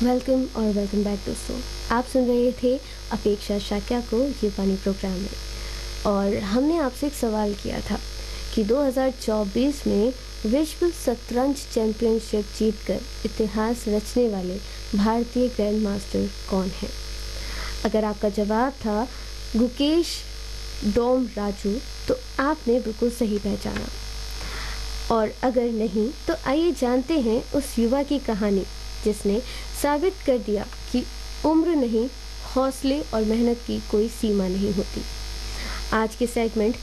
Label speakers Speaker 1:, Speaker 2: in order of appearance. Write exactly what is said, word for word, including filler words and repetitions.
Speaker 1: Welcome और welcome back दोस्तों। आप सुन रहे थे अपेक्षा शाक्या को ये पानी प्रोग्राम में, और हमने आपसे एक सवाल किया था कि दो हज़ार चौबीस में विश्व शतरंज चैंपियनशिप जीतकर इतिहास रचने वाले भारतीय ग्रैंड मास्टर कौन हैं। अगर आपका जवाब था गुकेश डोम राजू तो आपने बिल्कुल सही पहचाना, और अगर नहीं तो आइए जानते हैं उस युवा की कहानी जिसने साबित कर दिया कि उम्र नहीं, हौसले और मेहनत की कोई सीमा नहीं होती। आज के सेगमेंट